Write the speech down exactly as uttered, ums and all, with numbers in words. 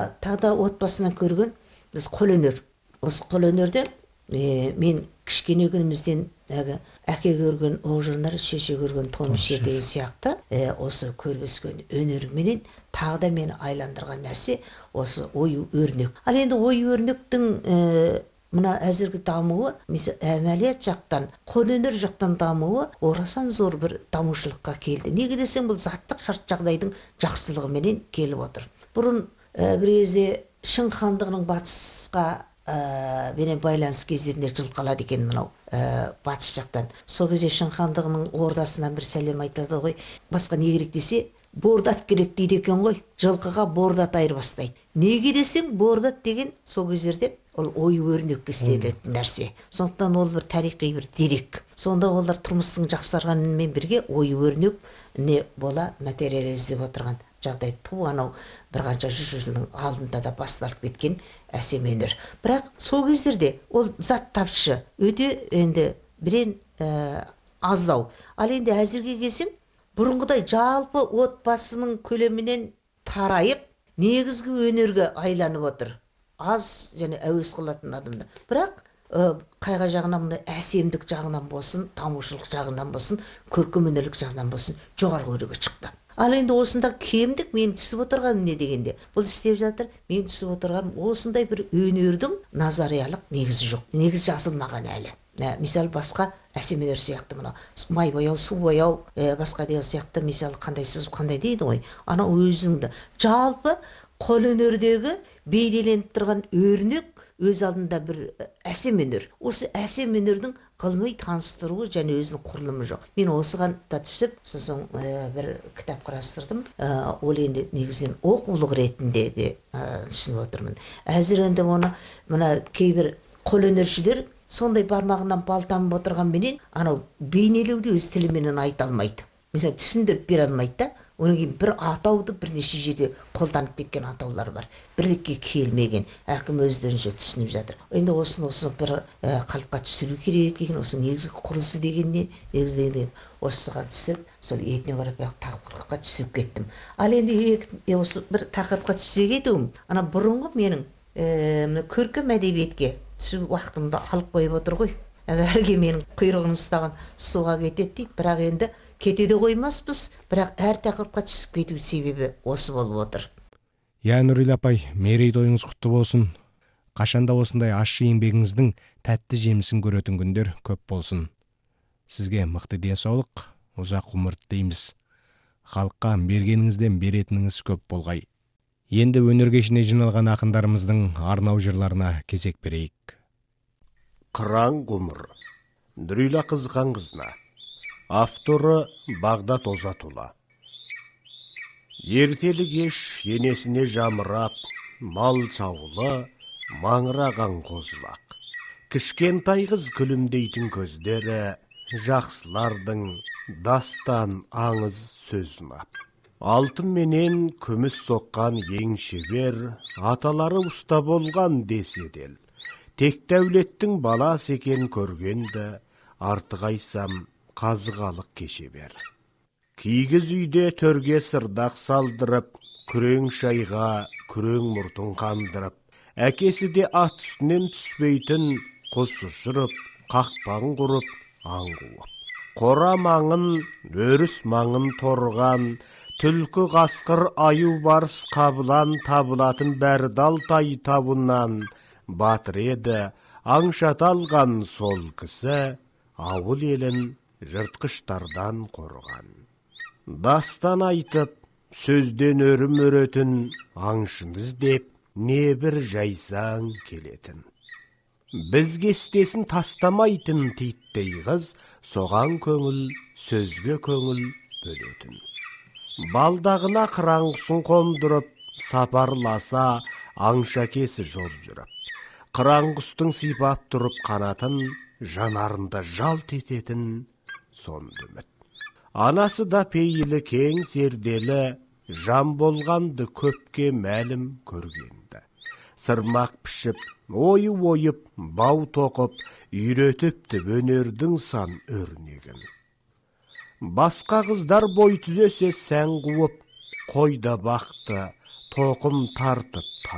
тағы да отбасынан көрген біз қолөнер. Осы қолөнерде мен кішкене күнімізден әке көрген оғжырнар, шеше көрген томше деген сияқты осы көріп өскен өнерменен тағы да мені айландырған нәрсе осы ою өрнек. Ал енді ою өрнектің мына әзіргі дамуы, әмәлият жақтан, қолөнер жақтан дамуы орасан зор бір дамушылыққа келді. Неге десең, бұл заттық шарт жағдайдың жақсылығыменен келіп отыр. Бұрын бір кезде Шың хандығының батысқа бенен байланыс кездерінде жылқалады екен мынау батыс жақтан. Сол кезде Шың хандығының ордасынан бір сәлем айтады ғой. Басқа не керек десе, бордат керек дейді екен ғой. Жылқыға бордат айырбастайды. Неге десең, бордат деген сол кездерде ол ою өрнекке істелетін нәрсе. Сондықтан ол бір тарихи бір дерек. Сонда олар тұрмыстың жақсарғанымен бірге ою өрнек не бола материализделіп отырған жағдай ту анау бір қанша жүз жылдың алдында да басталып кеткен әсем өнер. Бірақ сол кездерде ол зат тапшы, өте енді бірен аздау. Ал енді әзірге келсең, бұрынғыдай жалпы отбасының көлемінен тарайып, негізгі өнерге айланып отыр. Аз және әуес қылатын адамда. Бірақ қайға жағынан мұны әсемдік жағынан болсын, тамушылық жағынан болсын, көркемөнерлік жағынан болсын, жоғарғы өреге шықты. Ал енді осында кемдік мен түсіп отырғаным не дегенде? Бұл істеп жатыр, мен түсіп отырғаным осындай бір өнердің назариялық негізі жоқ. Негізі жазылмаған әлі. Мисал басқа әсем өнер сияқты мына май бояу, су бояу, басқа деген сияқты мисал қандай сызу қандай дейді ғой. Ана өзіңді жалпы қолөнердегі бейнеленіп тұрған өрнек өз алдында бір әсем өнер. Осы әсем өнердің ғылыми таныстыруы және өзінің құрылымы жоқ. Мен осыған да түсіп, сосын бір кітап құрастырдым. Ол енді негізінен оқулық ретінде де түсініп отырмын. Әзір енді оны мына кейбір қолөнершілер сондай бармағынан балтанып отырғанменен анау бейнелеуді өз тіліменен айта алмайды. Mesela түсіндіріп бере алмайды да. Оның кейін бір атауды бірнеше жерде қолданып кеткен атаулар бар. Бірлікке келмеген, әркім өздерінше түсініп жатыр. Енді осыны осы бір қалыпқа түсіру керек екен, осы негізгі құрылысы дегенне, негізгі деген осыға түсіп, сол этнографиялық тақырыпқа түсіп кеттім. Ал енді осы бір тақырыпқа түсіп кетуім, ана бұрынғы менің көркем әдебиетке түсу уақытымды алып қойып отыр ғой. Әрге менің құйрығын ұстаған суға кетеді дейді, бірақ енді кетеде қоймаспыз, бірақ әр тақырыпқа түсіп кету себебі осы болып отыр. Я, Нұрила апай, мерейтойыңыз құтты болсын. Қашанда осындай ащы еңбегіңіздің тәтті жемісін көретін күндер көп болсын. Сізге мықты денсаулық, ұзақ ғұмыр тілейміз. Халыққа бергеніңізден беретініңіз көп болғай. Енді өнер кешіне жиналған ақындарымыздың арнау жырларына кезек берейік. Қыран ғұмыр, Нұрила Қызғанқызына. Авторы Бағдат Озатұлы. Ертелі кеш енесіне жамырап, мал чаулы, маңыраған қозылақ. Кішкентай қыз күлімдейтін көздері, жақсылардың дастан аңыз сөзін ап. Алтын менен күміс соққан ең шебер, аталары ұста болған деседел. Тек дәулеттің баласы екен көргенді, артық айсам қазығалық кеше бер. Кигіз үйде төрге сырдақ салдырып, күрең шайға күрең мұртын қандырып, әкесі де ат үстінен түспейтін құс ұшырып, қақпағын құрып, аң қуып. Қора маңын, өріс маңын торған, түлкі қасқыр аю барыс қабылан табылатын бәрдал тай табынан батыр еді, аңшат алған сол кісі ауыл елін жыртқыштардан қорған. Дастан айтып, сөзден өрім өретін, аңшыңыз деп, не бір жайсаң келетін. Бізге істесін тастамайтын титтей қыз, соған көңіл, сөзге көңіл бөлетін. Балдағына қыраңғысын қондырып, сапарласа, аңшакесі жол жүріп. Қыраңғыстың сипап тұрып қанатын, жанарында жалт ететін сонды үміт. Анасы да пейілі кең зерделі, жан болғанды көпке мәлім көргенді. Сырмақ пішіп, ойы ойып, бау тоқып, үйретіпті өнердің сан өрнегін. Басқа қыздар бой түзесе сән қуып, қойда бақты, тоқым тартып